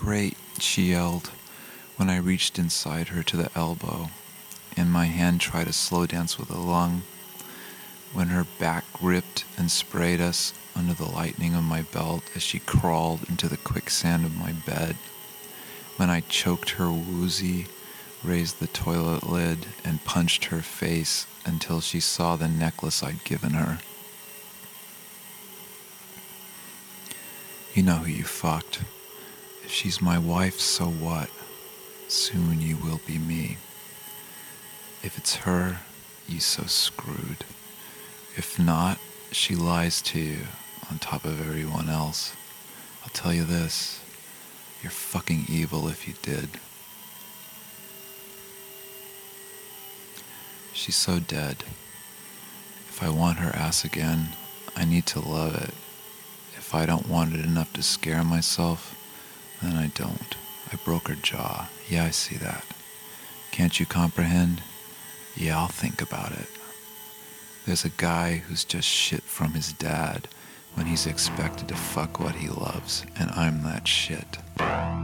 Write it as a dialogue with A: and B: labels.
A: great, she yelled, when I reached inside her to the elbow, and my hand tried to slow dance with a lung, when her back ripped and sprayed us under the lightning of my belt as she crawled into the quicksand of my bed, when I choked her woozy, raised the toilet lid, and punched her face until she saw the necklace I'd given her. You know who you fucked. If she's my wife, so what? Soon you will be me. If it's her, you so screwed. If not, she lies to you on top of everyone else. I'll tell you this, you're fucking evil if you did. She's so dead. If I want her ass again, I need to love it. If I don't want it enough to scare myself, then I don't. I broke her jaw. Yeah, I see that. Can't you comprehend? Yeah, I'll think about it. There's a guy who's just shit from his dad when he's expected to fuck what he loves, and I'm that shit.